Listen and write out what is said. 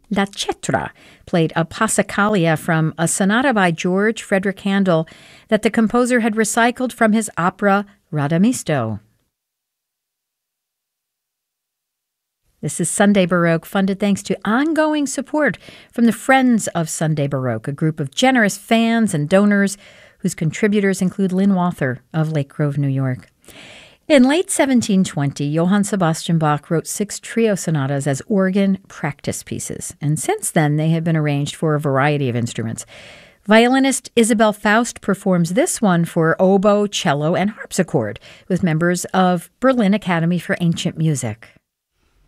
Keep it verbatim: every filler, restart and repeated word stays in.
La Cetra played a Passacaglia from a sonata by George Frederick Handel that the composer had recycled from his opera Radamisto. This is Sunday Baroque, funded thanks to ongoing support from the Friends of Sunday Baroque, a group of generous fans and donors whose contributors include Lynn Walther of Lake Grove, New York. In late seventeen twenty, Johann Sebastian Bach wrote six trio sonatas as organ practice pieces, and since then they have been arranged for a variety of instruments. Violinist Isabel Faust performs this one for oboe, cello, and harpsichord with members of Berlin Academy for Ancient Music.